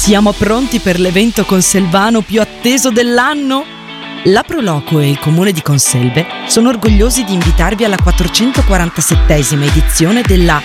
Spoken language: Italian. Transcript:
Siamo pronti per l'evento conselvano più atteso dell'anno? La Proloco e il Comune di Conselve sono orgogliosi di invitarvi alla 447esima edizione della